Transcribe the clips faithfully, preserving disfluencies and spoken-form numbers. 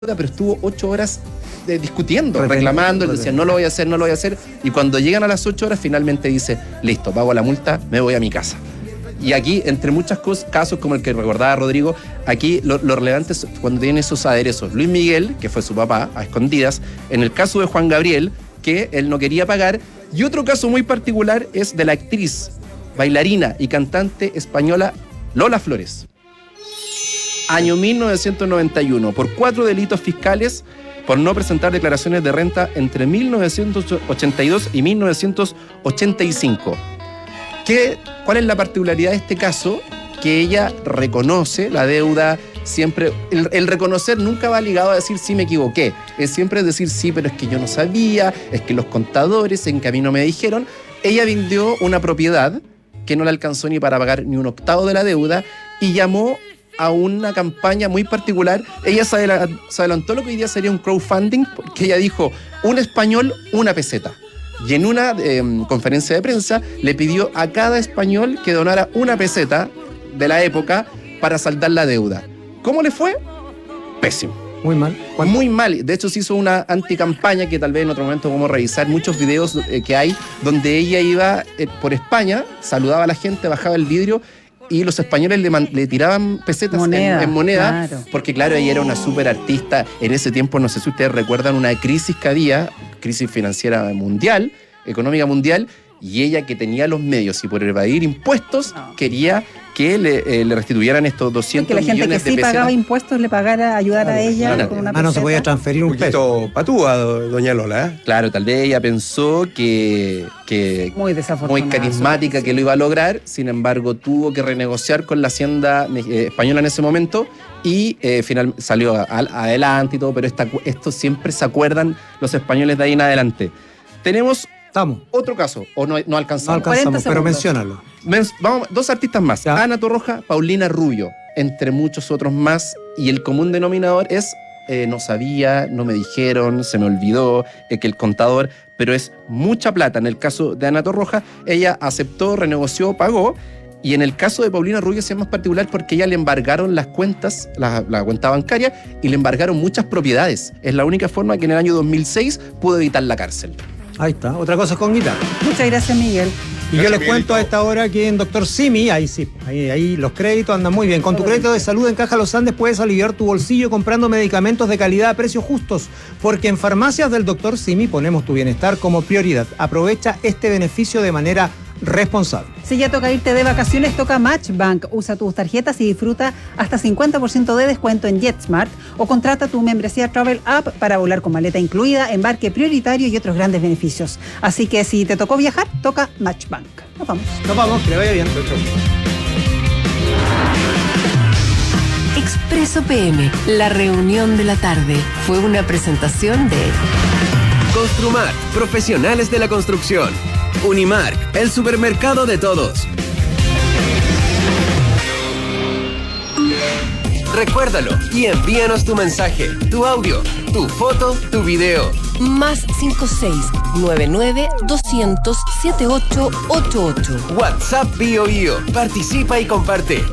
pero estuvo ocho horas de, discutiendo, reclamando, él decía no lo voy a hacer, no lo voy a hacer, y cuando llegan a las ocho horas finalmente dice, listo, pago la multa, me voy a mi casa. Y aquí, entre muchos casos como el que recordaba Rodrigo, aquí lo, lo relevante es cuando tienen esos aderezos. Luis Miguel, que fue su papá, a escondidas, en el caso de Juan Gabriel, que él no quería pagar, y otro caso muy particular es de la actriz, bailarina y cantante española Lola Flores. Año mil novecientos noventa y uno, por cuatro delitos fiscales por no presentar declaraciones de renta entre mil novecientos ochenta y dos y mil novecientos ochenta y cinco. ¿Qué, ¿Cuál es la particularidad de este caso? Que ella reconoce la deuda siempre. El, el reconocer nunca va ligado a decir sí me equivoqué. Es siempre decir sí, pero es que yo no sabía, es que los contadores en camino me dijeron. Ella vendió una propiedad que no le alcanzó ni para pagar ni un octavo de la deuda y llamó a una campaña muy particular. Ella se adelantó lo que hoy día sería un crowdfunding, porque ella dijo, un español, una peseta. Y en una eh, conferencia de prensa le pidió a cada español que donara una peseta de la época para saldar la deuda. ¿Cómo le fue? Pésimo. Muy mal. Muy mal. De hecho, se hizo una anticampaña que tal vez en otro momento vamos a revisar muchos videos eh, que hay, donde ella iba eh, por España, saludaba a la gente, bajaba el vidrio y los españoles le, man, le tiraban pesetas moneda, en, en moneda, claro. Porque claro, ella era una súper artista. En ese tiempo, no sé si ustedes recuerdan una crisis que había, crisis financiera mundial, económica mundial, y ella que tenía los medios y por evadir impuestos no. quería que le, eh, le restituyeran estos doscientos millones de pesetas. Que la gente que sí pesetas. pagaba impuestos le pagara, ayudar claro, a ella claro. con una peseta. Ah, no se podía transferir un, un peso. Patúa, doña Lola. ¿eh? Claro, tal vez ella pensó que, que muy, muy carismática sí. que lo iba a lograr, sin embargo tuvo que renegociar con la hacienda eh, española en ese momento y eh, final, salió a, a, adelante y todo, pero esta, esto siempre se acuerdan los españoles de ahí en adelante. Tenemos Estamos. Otro caso, o no, no alcanzamos. No alcanzamos, pero menciónalo. Men, vamos, dos artistas más. Ya. Ana Torroja, Paulina Rubio, entre muchos otros más. Y el común denominador es, eh, no sabía, no me dijeron, se me olvidó, eh, que el contador, pero es mucha plata. En el caso de Ana Torroja, ella aceptó, renegoció, pagó. Y en el caso de Paulina Rubio sí es más particular porque ella le embargaron las cuentas, la, la cuenta bancaria, y le embargaron muchas propiedades. Es la única forma que en el año dos mil seis pudo evitar la cárcel. Ahí está, otra cosa con guitarra. Muchas gracias, Miguel. Y gracias, yo les Miguelito. Cuento a esta hora que en Doctor Simi, ahí sí, ahí, ahí los créditos andan muy bien. Con tu crédito de salud en Caja Los Andes puedes aliviar tu bolsillo comprando medicamentos de calidad a precios justos, porque en farmacias del Doctor Simi ponemos tu bienestar como prioridad. Aprovecha este beneficio de manera responsable. Si ya toca irte de vacaciones, toca Matchbank. Usa tus tarjetas y disfruta hasta cincuenta por ciento de descuento en JetSmart o contrata tu membresía Travel App para volar con maleta incluida, embarque prioritario y otros grandes beneficios. Así que si te tocó viajar, toca Matchbank. Nos vamos. Nos vamos, que le vaya bien. Expreso P M, la reunión de la tarde, fue una presentación de Construmar, profesionales de la construcción. Unimark, el supermercado de todos. Recuérdalo y envíanos tu mensaje, tu audio, tu foto, tu video. Más cinco seis nueve nueve dos cero cero siete ocho ocho ocho. WhatsApp Bio Bio. Participa y comparte.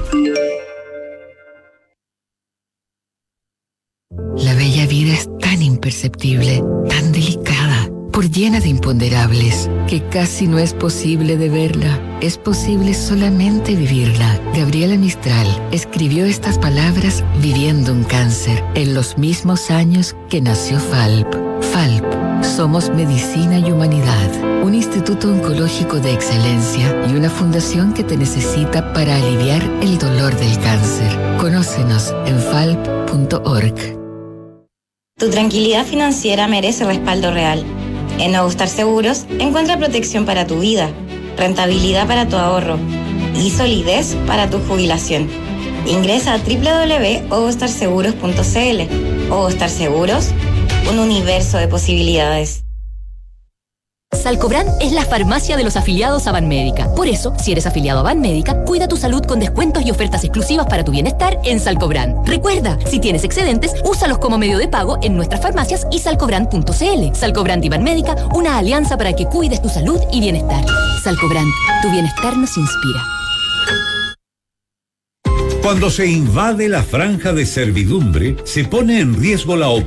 La bella vida es tan imperceptible, tan delicada, por llena de imponderables, que casi no es posible de verla. Es posible solamente vivirla. Gabriela Mistral escribió estas palabras viviendo un cáncer en los mismos años que nació Falp. Falp, somos medicina y humanidad, un instituto oncológico de excelencia y una fundación que te necesita para aliviar el dolor del cáncer. Conócenos en falp punto org. Tu tranquilidad financiera merece respaldo real. En Ogostar Seguros encuentra protección para tu vida, rentabilidad para tu ahorro y solidez para tu jubilación. Ingresa a doble u doble u doble u punto ogostar seguros punto c l. Ogostar Seguros, un universo de posibilidades. Salcobran es la farmacia de los afiliados a Banmédica. Por eso, si eres afiliado a Banmédica, cuida tu salud con descuentos y ofertas exclusivas para tu bienestar en Salcobran. Recuerda, si tienes excedentes, úsalos como medio de pago en nuestras farmacias y salcobran punto c l. Salcobran y Banmédica, una alianza para que cuides tu salud y bienestar. Salcobran, tu bienestar nos inspira. Cuando se invade la franja de servidumbre, se pone en riesgo la